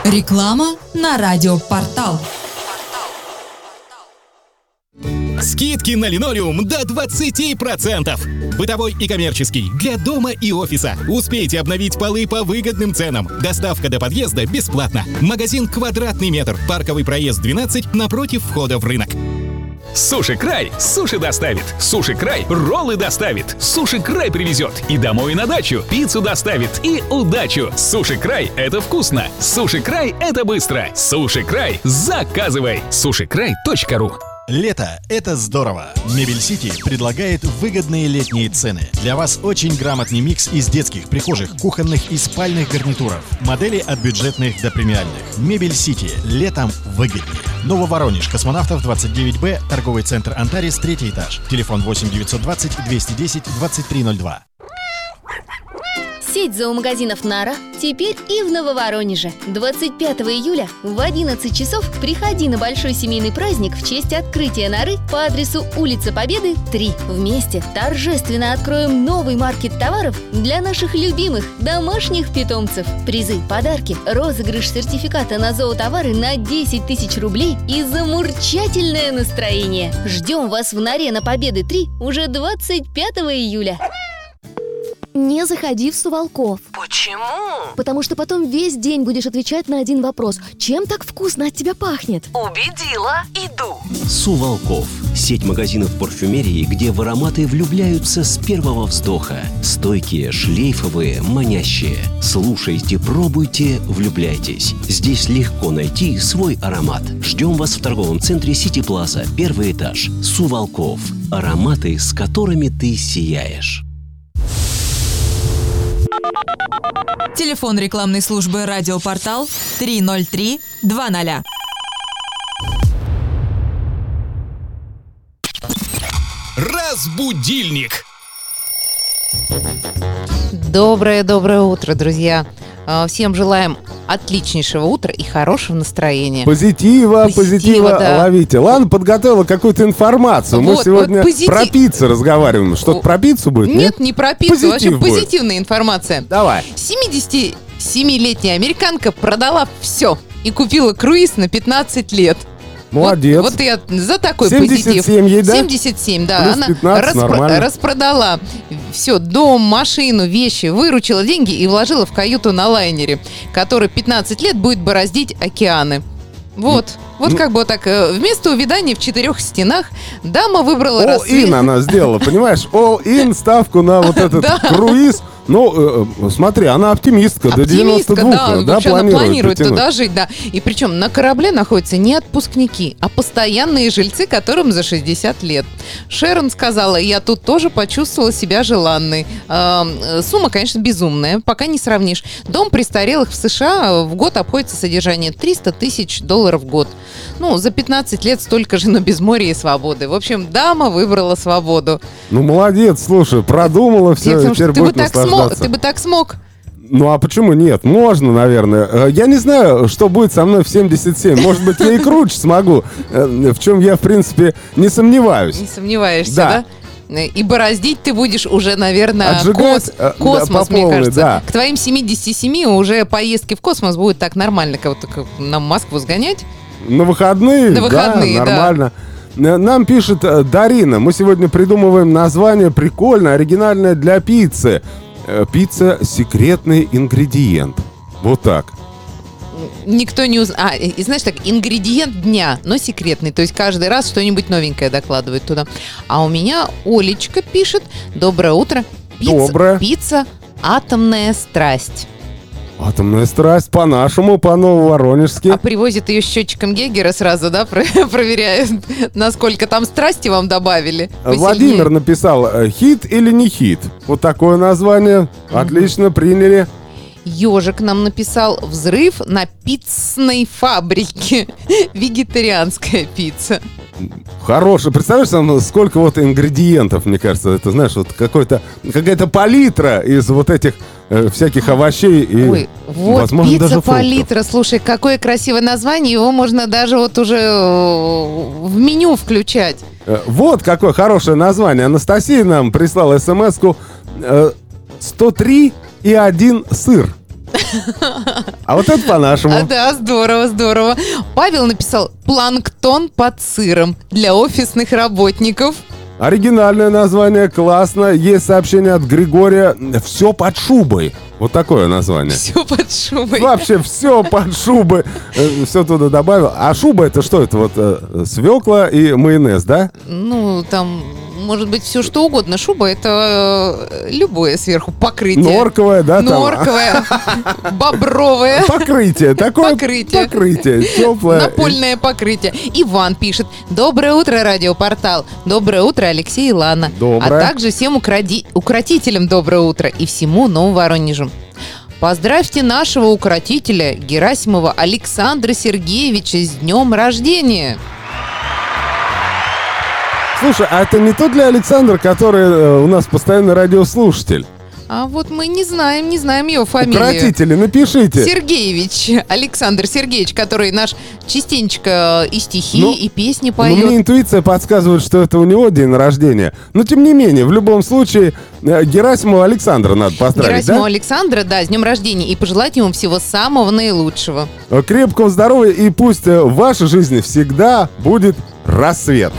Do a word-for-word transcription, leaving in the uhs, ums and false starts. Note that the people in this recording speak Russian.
Реклама на радиопортал. Скидки на линолеум до двадцать процентов. Бытовой и коммерческий, для дома и офиса. Успейте обновить полы по выгодным ценам. Доставка до подъезда бесплатно. Магазин «Квадратный метр». Парковый проезд двенадцать напротив входа в рынок. Суши Край суши доставит. Суши Край роллы доставит. Суши Край привезет и домой, и на дачу. Пиццу доставит и удачу. Суши Край — это вкусно. Суши Край — это быстро. Суши Край — заказывай. суши край точка ру. Лето – это здорово! Мебель Сити предлагает выгодные летние цены. Для вас очень грамотный микс из детских, прихожих, кухонных и спальных гарнитуров. Модели от бюджетных до премиальных. Мебель Сити. Летом выгоднее. Нововоронеж, Космонавтов, двадцать девять Б, торговый центр Антарес, третий этаж. Телефон восемь девятьсот двадцать двести десять двадцать три ноль два. Сеть зоомагазинов «Нара» теперь и в Нововоронеже. двадцать пятого июля в одиннадцать часов приходи на большой семейный праздник в честь открытия норы по адресу улица Победы, три. Вместе торжественно откроем новый маркет товаров для наших любимых домашних питомцев. Призы, подарки, розыгрыш сертификата на зоотовары на десять тысяч рублей и замурчательное настроение. Ждем вас в норе на Победы, три уже двадцать пятого июля. Не заходи в Суволков. Почему? Потому что потом весь день будешь отвечать на один вопрос. Чем так вкусно от тебя пахнет? Убедила, иду. Суволков. Сеть магазинов парфюмерии, где в ароматы влюбляются с первого вздоха. Стойкие, шлейфовые, манящие. Слушайте, пробуйте, влюбляйтесь. Здесь легко найти свой аромат. Ждем вас в торговом центре Сити Плаза, первый этаж. Суволков. Ароматы, с которыми ты сияешь. Телефон рекламной службы «Радиопортал» три ноль три два ноль. Разбудильник. Доброе-доброе утро, друзья. Всем желаем отличнейшего утра и хорошего настроения. Позитива, позитива, позитива да. ловите. Ладно, подготовила какую-то информацию. Вот, Мы сегодня вот позитив... про пиццу разговариваем. Что-то про пиццу будет? Нет, нет? не про пиццу, Позитив вообще будет. Позитивная информация. Давай. семидесятисемилетняя американка продала все и купила круиз на пятнадцать лет. Молодец. Вот, вот я за такой семьдесят семь позитив. ей, да? семьдесят семь, да. Плюс Она пятнадцать, распро- нормально. распродала все, дом, машину, вещи, выручила деньги и вложила в каюту на лайнере, который пятнадцать лет будет бороздить океаны. Вот. Вот как бы вот так, вместо увядания в четырех стенах дама выбрала рассвет. All-in она сделала, понимаешь? All-in, ставку на вот этот круиз. Ну, э, смотри, она оптимистка, до девяноста двух, да, да, вообще планирует, она планирует притянуть. туда жить, да. И причем на корабле находятся не отпускники, а постоянные жильцы, которым за шестьдесят лет. Шерон сказала: я тут тоже почувствовала себя желанной. Э, сумма, конечно, безумная, пока не сравнишь. Дом престарелых в США в год обходится содержание триста тысяч долларов в год. Ну, за пятнадцать лет столько же, но без моря и свободы. В общем, дама выбрала свободу. Ну, молодец, слушай, продумала все, Я, теперь ты, будет бы так наслаждаться. смог, ты бы так смог. Ну, а почему нет? Можно, наверное. Я не знаю, что будет со мной в семьдесят семь. Может быть, я и круче смогу, в чем я, в принципе, не сомневаюсь. Не сомневаешься, Да. да? И бороздить ты будешь уже, наверное, Отжигать, кос- э, космос, да, по мне полной, кажется. да. К твоим семидесяти семи уже поездки в космос будут так нормально, как вот нам в Москву сгонять. На выходные, На выходные, да, да. нормально. Нам пишет э, Дарина. Мы сегодня придумываем название прикольное, оригинальное для пиццы. Э, Пицца «Секретный ингредиент». Вот так. Никто не узнает. А, и знаешь, так, ингредиент дня, но секретный. То есть каждый раз что-нибудь новенькое докладывает туда. А у меня Олечка пишет: доброе утро. Пицца, Доброе. Пицца «Атомная страсть». Атомная страсть по-нашему, по-нововоронежски. А привозит ее счетчиком Гейгера сразу, да, про- проверяет, насколько там страсти вам добавили. Владимир Посильнее. написал: э, хит или не хит. Вот такое название. Отлично, приняли. Ежик нам написал: взрыв на пиццной фабрике. Вегетарианская пицца. Хороший. Представляешь, там сколько вот ингредиентов, мне кажется. Это, знаешь, вот какой-то, какая-то палитра из вот этих э, всяких овощей и, Ой, вот возможно, пицца даже фруктов. палитра. Слушай, какое красивое название. Его можно даже вот уже э, в меню включать. Э, Вот какое хорошее название. Анастасия нам прислала смс-ку: э, сто три и один сыр. А вот это по-нашему. А, да, здорово, здорово. Павел написал «Планктон под сыром» для офисных работников. Оригинальное название, классно. Есть сообщение от Григория «Все под шубой». Вот такое название. Все под шубой. Вообще все под шубой. Все туда добавил. А шуба это что? Это вот э, свекла и майонез, да? Ну, там может быть все что угодно. Шуба — это э, любое сверху покрытие. Норковое, да? Норковое, бобровое. Покрытие. Такое покрытие. Покрытие. Теплое. Напольное покрытие. Иван пишет: «Доброе утро, радиопортал. Доброе утро, Алексей и Лана. Доброе. А также всем укради... укротителям доброе утро и всему Нововоронежу. Поздравьте нашего укротителя Герасимова Александра Сергеевича с днем рождения». Слушай, а это не тот ли Александр, который э, у нас постоянный радиослушатель? А вот мы не знаем, не знаем его фамилию. Укротители, напишите. Сергеевич, Александр Сергеевич, который наш частенечко и стихи, Ну, и песни Ну, поет. мне интуиция подсказывает, что это у него день рождения. Но, тем не менее, в любом случае, э, Герасимова Александра надо поздравить, Герасимова да? Александра, да, с днем рождения. И пожелать ему всего самого наилучшего. Крепкого здоровья, и пусть э, в вашей жизни всегда будет рассвет.